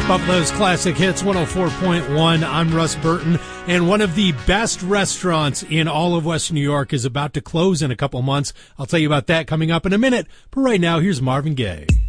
Buffalo's Classic Hits 104.1. I'm Russ Burton, and one of the best restaurants in all of Western New York is about to close in a couple months. I'll tell you about that coming up in a minute, but right now, here's Marvin Gaye.